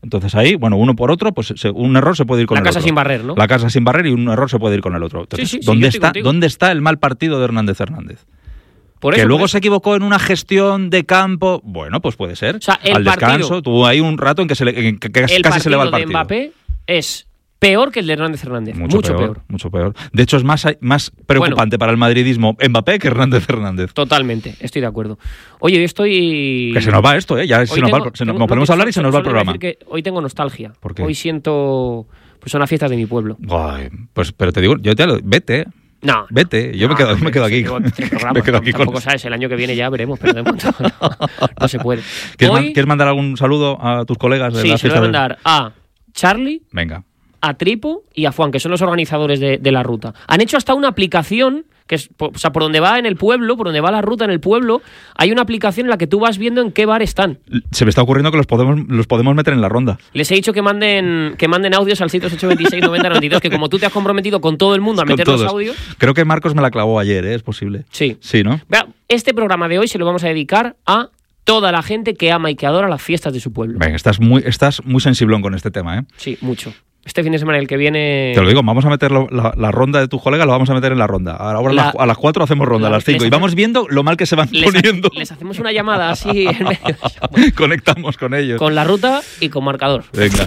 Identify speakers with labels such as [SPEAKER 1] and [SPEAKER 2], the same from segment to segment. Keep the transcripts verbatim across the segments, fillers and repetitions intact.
[SPEAKER 1] Entonces ahí, bueno, uno por otro, pues se, un error se puede ir con
[SPEAKER 2] la
[SPEAKER 1] el otro.
[SPEAKER 2] La casa sin barrer, ¿no?
[SPEAKER 1] La casa sin barrer y un error se puede ir con el otro. Entonces,
[SPEAKER 2] sí, sí,
[SPEAKER 1] ¿dónde,
[SPEAKER 2] sí,
[SPEAKER 1] está,
[SPEAKER 2] contigo.
[SPEAKER 1] ¿dónde está el mal partido de Hernández Hernández?
[SPEAKER 2] Por
[SPEAKER 1] que
[SPEAKER 2] eso,
[SPEAKER 1] luego
[SPEAKER 2] por
[SPEAKER 1] se equivocó en una gestión de campo, bueno, pues puede ser.
[SPEAKER 2] O sea, el
[SPEAKER 1] Al descanso,
[SPEAKER 2] partido,
[SPEAKER 1] tuvo ahí un rato en que, se le, en que casi, casi se le va el partido.
[SPEAKER 2] El partido de Mbappé es peor que el de Hernández Hernández.
[SPEAKER 1] Mucho,
[SPEAKER 2] mucho
[SPEAKER 1] peor,
[SPEAKER 2] peor.
[SPEAKER 1] Mucho peor. De hecho, es más, más preocupante bueno, para el madridismo Mbappé que Hernández Hernández.
[SPEAKER 2] Totalmente, estoy de acuerdo. Oye, hoy estoy...
[SPEAKER 1] Que se nos va esto, ¿eh? Ya se nos,
[SPEAKER 2] tengo,
[SPEAKER 1] va, se nos,
[SPEAKER 2] tengo,
[SPEAKER 1] nos ponemos a hablar y se nos va el programa.
[SPEAKER 2] Decir que hoy tengo nostalgia.
[SPEAKER 1] ¿Por qué?
[SPEAKER 2] Hoy siento... Pues son las fiestas de mi pueblo.
[SPEAKER 1] Ay, pues, pero te digo, yo te lo... Vete,
[SPEAKER 2] No.
[SPEAKER 1] Vete, yo
[SPEAKER 2] no,
[SPEAKER 1] me quedo,
[SPEAKER 2] no,
[SPEAKER 1] me quedo aquí.
[SPEAKER 2] Digo,
[SPEAKER 1] me quedo aquí
[SPEAKER 2] tampoco
[SPEAKER 1] con...
[SPEAKER 2] sabes, el año que viene ya veremos, pero de momento no, no se puede.
[SPEAKER 1] ¿Quieres,
[SPEAKER 2] Hoy,
[SPEAKER 1] man, ¿Quieres mandar algún saludo a tus colegas de
[SPEAKER 2] sí,
[SPEAKER 1] la
[SPEAKER 2] fiesta? Sí, se lo voy a mandar del... a Charlie,
[SPEAKER 1] Venga.
[SPEAKER 2] a Tripo y a Juan, que son los organizadores de, de la ruta. Han hecho hasta una aplicación, que es, o sea, por donde va en el pueblo, por donde va la ruta en el pueblo, hay una aplicación en la que tú vas viendo en qué bar están.
[SPEAKER 1] Se me está ocurriendo que los podemos, los podemos meter en la ronda.
[SPEAKER 2] Les he dicho que manden, que manden audios al seis ocho dos seis noventa noventa y dos, que como tú te has comprometido con todo el mundo a meter los audios...
[SPEAKER 1] Creo que Marcos me la clavó ayer, ¿eh? Es posible.
[SPEAKER 2] Sí.
[SPEAKER 1] Sí, ¿no?
[SPEAKER 2] Este programa de hoy se lo vamos a dedicar a toda la gente que ama y que adora las fiestas de su pueblo.
[SPEAKER 1] Venga, estás muy, estás muy sensiblón con este tema, ¿eh?
[SPEAKER 2] Sí, mucho. Este fin de semana, el que viene...
[SPEAKER 1] Te lo digo, vamos a meter lo, la, la ronda de tu colega, lo vamos a meter en la ronda. Ahora la, a las cuatro hacemos ronda, la, a las cinco. Y vamos viendo lo mal que se van
[SPEAKER 2] les
[SPEAKER 1] poniendo.
[SPEAKER 2] Ha, les hacemos una llamada así en medio. Bueno,
[SPEAKER 1] conectamos con ellos.
[SPEAKER 2] Con la ruta y con marcador.
[SPEAKER 1] Venga.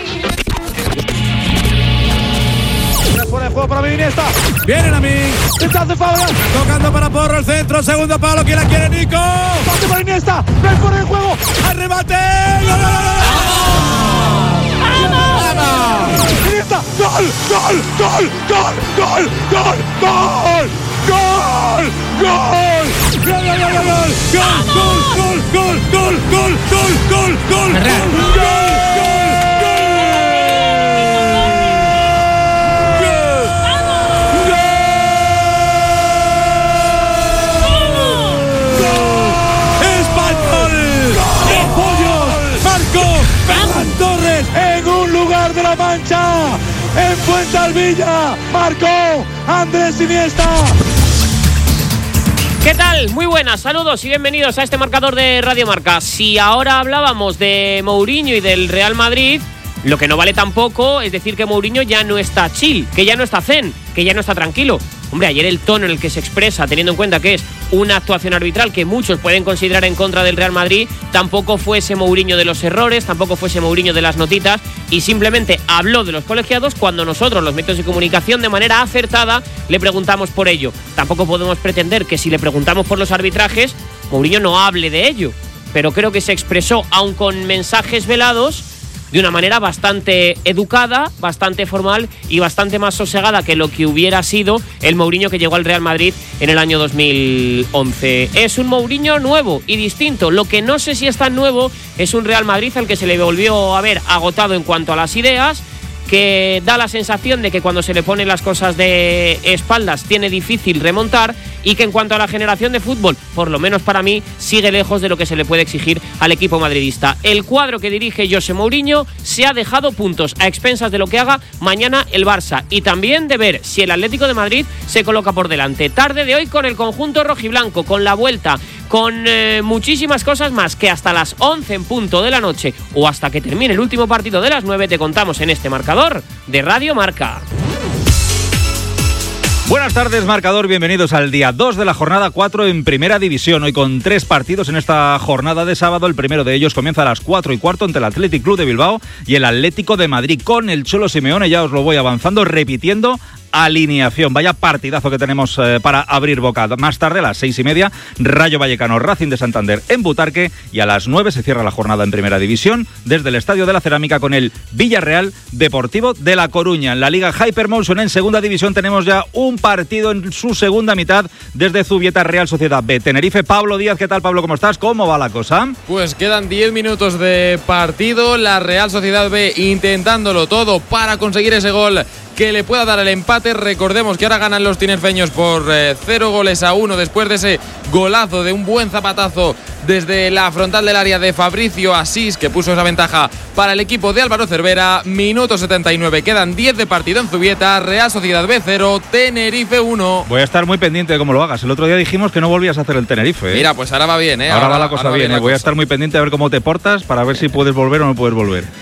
[SPEAKER 3] Fuera de juego para Iniesta.
[SPEAKER 4] Vienen a mí.
[SPEAKER 3] Rechazo Fabra.
[SPEAKER 4] Tocando para Porro el centro. Segundo palo. ¿Quién la quiere, Nico?
[SPEAKER 3] Pase para Iniesta. Ven fuera de juego.
[SPEAKER 4] ¡Al remate! ¡Gol, gol,
[SPEAKER 3] Iniesta. ¡Gol! ¡Gol! ¡Gol! ¡Gol! ¡Gol! ¡Gol! ¡Gol! ¡Gol! ¡Gol!
[SPEAKER 4] ¡Gol, gol, gol, gol! ¡Gol, gol, gol, gol, gol, gol, gol, gol, gol!
[SPEAKER 3] En un lugar de la Mancha, en Fuensalvilla, marcó Andrés Iniesta.
[SPEAKER 2] ¿Qué tal? Muy buenas, saludos y bienvenidos a este marcador de Radio Marca. Si ahora hablábamos de Mourinho y del Real Madrid, lo que no vale tampoco es decir que Mourinho ya no está chill, que ya no está zen, que ya no está tranquilo. Hombre, ayer el tono en el que se expresa, teniendo en cuenta que es una actuación arbitral que muchos pueden considerar en contra del Real Madrid, tampoco fue ese Mourinho de los errores, tampoco fue ese Mourinho de las notitas, y simplemente habló de los colegiados cuando nosotros, los medios de comunicación, de manera acertada, le preguntamos por ello. Tampoco podemos pretender que si le preguntamos por los arbitrajes, Mourinho no hable de ello, pero creo que se expresó, aun con mensajes velados, de una manera bastante educada, bastante formal y bastante más sosegada que lo que hubiera sido el Mourinho que llegó al Real Madrid en el año dos mil once. Es un Mourinho nuevo y distinto. Lo que no sé si es tan nuevo es un Real Madrid al que se le volvió a ver agotado en cuanto a las ideas, que da la sensación de que cuando se le ponen las cosas de espaldas tiene difícil remontar, y que en cuanto a la generación de fútbol, por lo menos para mí, sigue lejos de lo que se le puede exigir al equipo madridista. El cuadro que dirige José Mourinho se ha dejado puntos a expensas de lo que haga mañana el Barça, y también de ver si el Atlético de Madrid se coloca por delante. Tarde de hoy con el conjunto rojiblanco, con la vuelta, con eh, muchísimas cosas más, que hasta las once en punto de la noche o hasta que termine el último partido de las nueve te contamos en este marcador de Radio Marca.
[SPEAKER 1] Buenas tardes, marcador, bienvenidos al día dos de la jornada cuatro en Primera División. Hoy con tres partidos en esta jornada de sábado. El primero de ellos comienza a las cuatro y cuarto entre el Athletic Club de Bilbao y el Atlético de Madrid, con el Cholo Simeone. Ya os lo voy avanzando, repitiendo alineación. Vaya partidazo que tenemos eh, para abrir boca. Más tarde, a las seis y media, Rayo Vallecano, Racing de Santander en Butarque, y a las nueve se cierra la jornada en Primera División desde el Estadio de la Cerámica con el Villarreal Deportivo de La Coruña. En la Liga Hypermotion en Segunda División tenemos ya un partido en su segunda mitad desde Zubieta, Real Sociedad B Tenerife. Pablo Díaz, ¿qué tal, Pablo? ¿Cómo estás? ¿Cómo va la cosa?
[SPEAKER 5] Pues quedan diez minutos de partido, la Real Sociedad B intentándolo todo para conseguir ese gol que le pueda dar el empate. Recordemos que ahora ganan los tinerfeños por eh, cero goles a uno después de ese golazo de un buen zapatazo desde la frontal del área de Fabricio Asís, que puso esa ventaja para el equipo de Álvaro Cervera. Minuto setenta y nueve, quedan diez de partido en Zubieta. Real Sociedad B cero, Tenerife uno.
[SPEAKER 1] Voy a estar muy pendiente de cómo lo hagas. El otro día dijimos que no volvías a hacer el Tenerife, ¿eh?
[SPEAKER 5] Mira, pues ahora va bien, ¿eh?
[SPEAKER 1] Ahora,
[SPEAKER 5] ahora
[SPEAKER 1] va la cosa bien, ¿eh? Voy a estar muy pendiente a ver cómo te portas para ver si puedes volver o no puedes volver.